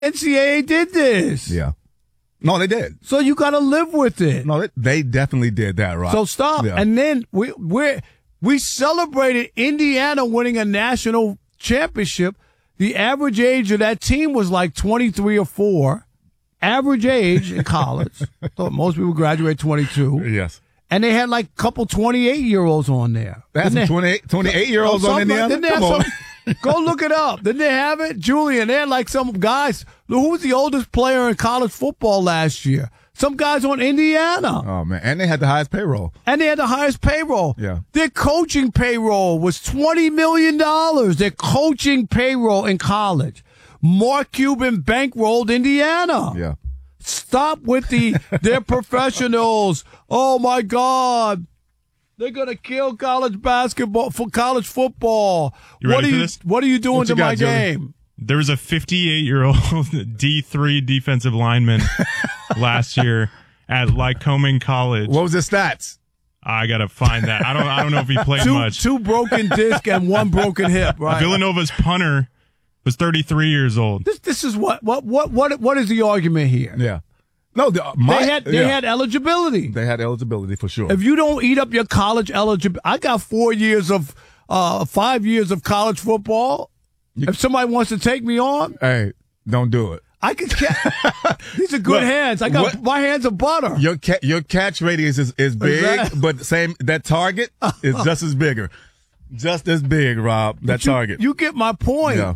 NCAA did this. Yeah. No, they did. So you got to live with it. No, they definitely did that, Rob. So stop. Yeah. And then we celebrated Indiana winning a national championship. The average age of that team was like 23 or 4. Average age in college. So most people graduate 22. Yes. And they had like a couple 28-year-olds on there. They had some 28-year-olds on Indiana? Come on. Go look it up. Didn't they have it? Julian, they had like some guys. Who was the oldest player in college football last year? Some guys on Indiana. Oh, man. And they had the highest payroll. Yeah. Their coaching payroll was $20 million. Their coaching payroll in college. Mark Cuban bankrolled Indiana. Yeah. Stop with they're professionals. Oh, my God. They're going to kill college basketball for college football. What are you doing to my game? There was a 58-year-old D3 defensive lineman last year at Lycoming College. What was his stats? I got to find that. I don't know if he played much. 2 broken disc and 1 broken hip, right? Villanova's punter was 33 years old. This is what is the argument here? Yeah. No, they had eligibility. They had eligibility for sure. If you don't eat up your college eligibility, I got 5 years of college football. If somebody wants to take me on, hey, don't do it. I can catch. These are good hands. My hands are butter. Your catch radius is big, but that target is just as bigger, just as big, Rob. Target. You get my point. Yeah.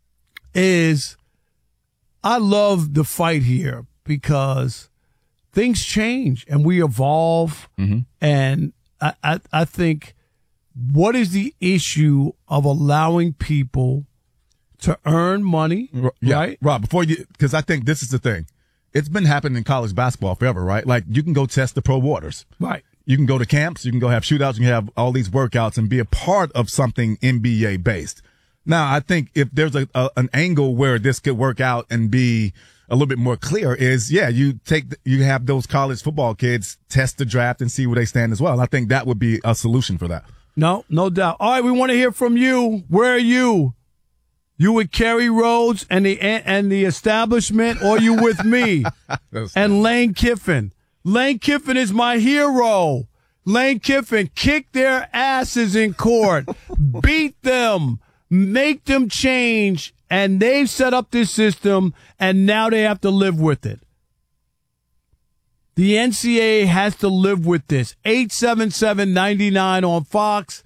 Is I love the fight here because things change and we evolve, and I think what is the issue of allowing people to earn money, right? Rob, because I think this is the thing. It's been happening in college basketball forever, right? Like, you can go test the pro waters. Right. You can go to camps, you can go have shootouts, you can have all these workouts and be a part of something NBA based. Now, I think if there's an angle where this could work out and be a little bit more clear is, you have those college football kids test the draft and see where they stand as well. I think that would be a solution for that. No doubt. All right, we want to hear from you. Where are you? You with Kerry Rhodes and the establishment, or you with me and Lane Kiffin? Lane Kiffin is my hero. Lane Kiffin kicked their asses in court, beat them, make them change, and they've set up this system, and now they have to live with it. The NCAA has to live with this. 877-99 on Fox.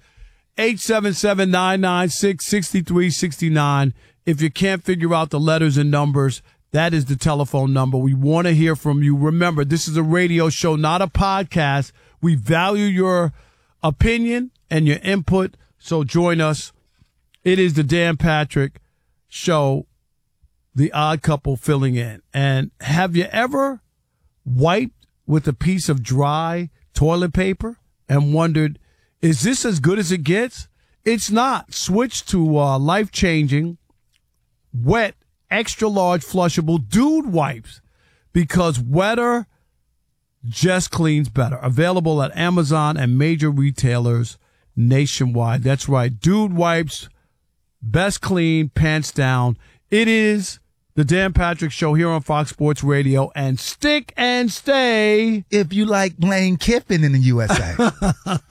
877-996-6369. If you can't figure out the letters and numbers, that is the telephone number. We want to hear from you. Remember, this is a radio show, not a podcast. We value your opinion and your input, so join us. It is the Dan Patrick Show, the odd couple filling in. And have you ever wiped with a piece of dry toilet paper and wondered, is this as good as it gets? It's not. Switch to life-changing, wet, extra-large flushable Dude wipes, because wetter just cleans better. Available at Amazon and major retailers nationwide. That's right. Dude wipes, best clean, pants down. It is the Dan Patrick Show here on Fox Sports Radio, and stick and stay if you like Lane Kiffin in the USA.